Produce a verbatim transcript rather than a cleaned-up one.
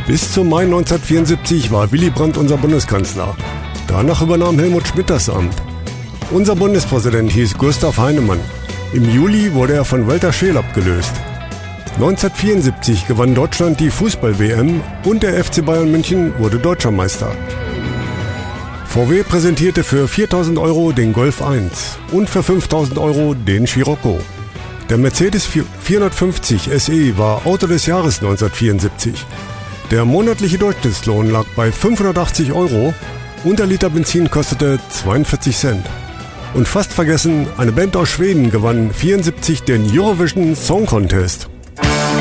Bis zum Mai neunzehnhundertvierundsiebzig war Willy Brandt unser Bundeskanzler. Danach übernahm Helmut Schmidt das Amt. Unser Bundespräsident hieß Gustav Heinemann. Im Juli wurde er von Walter Scheel abgelöst. neunzehnhundertvierundsiebzig gewann Deutschland die Fußball-W M und der F C Bayern München wurde Deutscher Meister. V W präsentierte für viertausend Euro den Golf eins und für fünftausend Euro den Scirocco. Der Mercedes vierhundertfünfzig S E war Auto des Jahres neunzehnhundertvierundsiebzig. Der monatliche Durchschnittslohn lag bei fünfhundertachtzig Euro und der Liter Benzin kostete zweiundvierzig Cent. Und fast vergessen, eine Band aus Schweden gewann vierundsiebzig den Eurovision Song Contest.